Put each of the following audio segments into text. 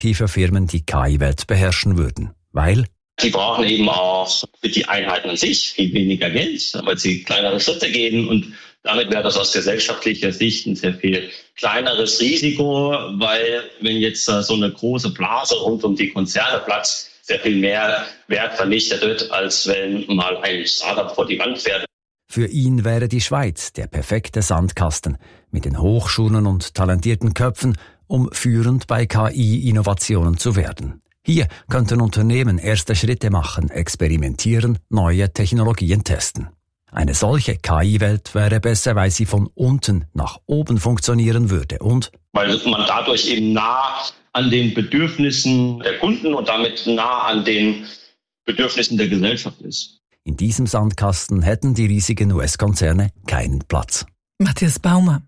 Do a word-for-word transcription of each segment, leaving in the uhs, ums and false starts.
tiefer Firmen die K I-Welt beherrschen würden, weil sie brauchen eben auch für die Einheiten an sich viel weniger Geld, weil sie kleinere Schritte gehen und damit wäre das aus gesellschaftlicher Sicht ein sehr viel kleineres Risiko, weil wenn jetzt so eine große Blase rund um die Konzerne platzt, sehr viel mehr Wert vernichtet wird, als wenn mal ein Startup vor die Wand fährt. Für ihn wäre die Schweiz der perfekte Sandkasten mit den Hochschulen und talentierten Köpfen, um führend bei K I-Innovationen zu werden. Hier könnten Unternehmen erste Schritte machen, experimentieren, neue Technologien testen. Eine solche K I-Welt wäre besser, weil sie von unten nach oben funktionieren würde und weil man dadurch eben nah an den Bedürfnissen der Kunden und damit nah an den Bedürfnissen der Gesellschaft ist. In diesem Sandkasten hätten die riesigen U S-Konzerne keinen Platz. Matthias Baumer.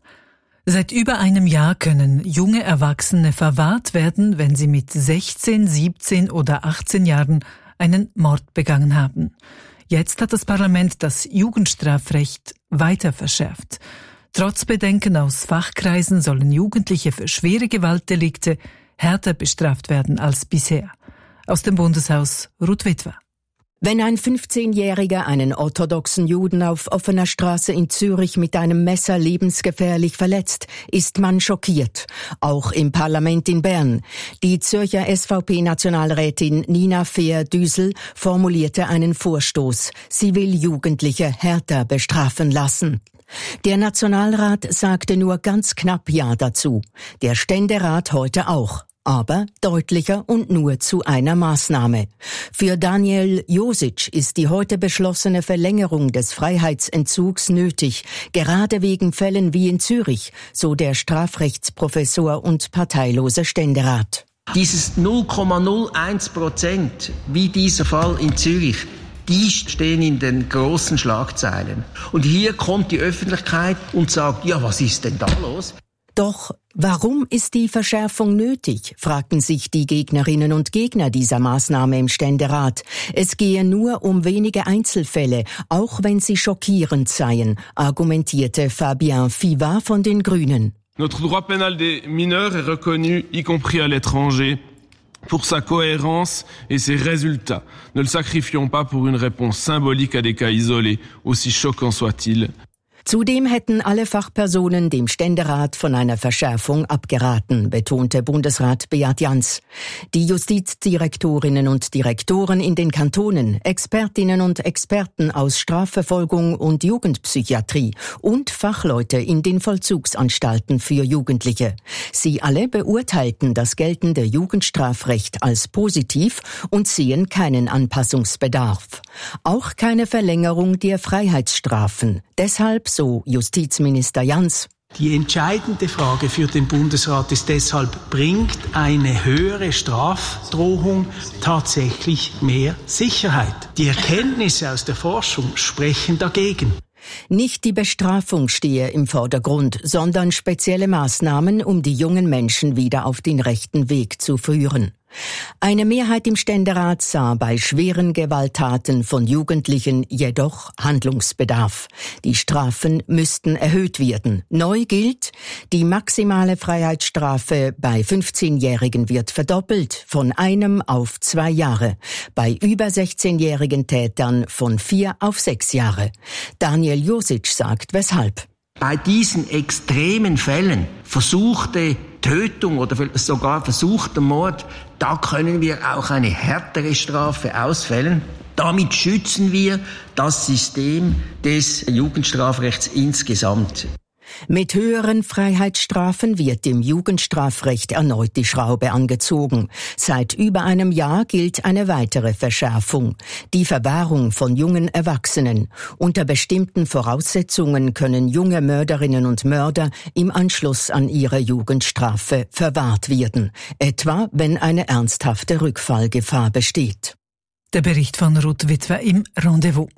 Seit über einem Jahr können junge Erwachsene verwahrt werden, wenn sie mit sechzehn, siebzehn oder achtzehn Jahren einen Mord begangen haben. Jetzt hat das Parlament das Jugendstrafrecht weiter verschärft. Trotz Bedenken aus Fachkreisen sollen Jugendliche für schwere Gewaltdelikte härter bestraft werden als bisher. Aus dem Bundeshaus Ruth Witwer. Wenn ein fünfzehnjähriger einen orthodoxen Juden auf offener Straße in Zürich mit einem Messer lebensgefährlich verletzt, ist man schockiert. Auch im Parlament in Bern. Die Zürcher S V P-Nationalrätin Nina Fehr-Düsel formulierte einen Vorstoß. Sie will Jugendliche härter bestrafen lassen. Der Nationalrat sagte nur ganz knapp Ja dazu. Der Ständerat heute auch. Aber deutlicher und nur zu einer Maßnahme. Für Daniel Josic ist die heute beschlossene Verlängerung des Freiheitsentzugs nötig, gerade wegen Fällen wie in Zürich, so der Strafrechtsprofessor und parteilose Ständerat. Dieses null Komma null eins Prozent, wie dieser Fall in Zürich, die stehen in den großen Schlagzeilen. Und hier kommt die Öffentlichkeit und sagt, ja, was ist denn da los? Doch warum ist die Verschärfung nötig, fragten sich die Gegnerinnen und Gegner dieser Maßnahme im Ständerat. Es gehe nur um wenige Einzelfälle, auch wenn sie schockierend seien, argumentierte Fabien Fiva von den Grünen. Notre droit pénal des mineurs est reconnu, y compris à l'étranger, pour sa cohérence et ses résultats. Ne le sacrifions pas pour une réponse symbolique à des cas isolés, aussi choquants soient-ils. Zudem hätten alle Fachpersonen dem Ständerat von einer Verschärfung abgeraten, betonte Bundesrat Beat Jans. Die Justizdirektorinnen und Direktoren in den Kantonen, Expertinnen und Experten aus Strafverfolgung und Jugendpsychiatrie und Fachleute in den Vollzugsanstalten für Jugendliche. Sie alle beurteilten das geltende Jugendstrafrecht als positiv und sehen keinen Anpassungsbedarf. Auch keine Verlängerung der Freiheitsstrafen. Deshalb, so Justizminister Jans: Die entscheidende Frage für den Bundesrat ist deshalb, bringt eine höhere Strafdrohung tatsächlich mehr Sicherheit? Die Erkenntnisse aus der Forschung sprechen dagegen. Nicht die Bestrafung stehe im Vordergrund, sondern spezielle Maßnahmen, um die jungen Menschen wieder auf den rechten Weg zu führen. Eine Mehrheit im Ständerat sah bei schweren Gewalttaten von Jugendlichen jedoch Handlungsbedarf. Die Strafen müssten erhöht werden. Neu gilt, die maximale Freiheitsstrafe bei fünfzehnjährigen wird verdoppelt, von einem auf zwei Jahre. Bei über sechzehnjährigen Tätern von vier auf sechs Jahre. Daniel Josic sagt weshalb. Bei diesen extremen Fällen, versuchte Tötung oder sogar versuchter Mord, da können wir auch eine härtere Strafe ausfällen. Damit schützen wir das System des Jugendstrafrechts insgesamt. Mit höheren Freiheitsstrafen wird dem Jugendstrafrecht erneut die Schraube angezogen. Seit über einem Jahr gilt eine weitere Verschärfung: die Verwahrung von jungen Erwachsenen. Unter bestimmten Voraussetzungen können junge Mörderinnen und Mörder im Anschluss an ihre Jugendstrafe verwahrt werden, etwa wenn eine ernsthafte Rückfallgefahr besteht. Der Bericht von Ruth Witwer im Rendezvous.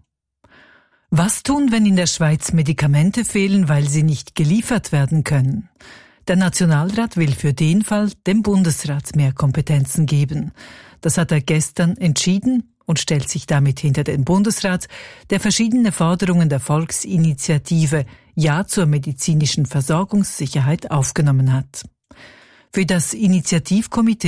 Was tun, wenn in der Schweiz Medikamente fehlen, weil sie nicht geliefert werden können? Der Nationalrat will für den Fall dem Bundesrat mehr Kompetenzen geben. Das hat er gestern entschieden und stellt sich damit hinter den Bundesrat, der verschiedene Forderungen der Volksinitiative Ja zur medizinischen Versorgungssicherheit aufgenommen hat. Für das Initiativkomitee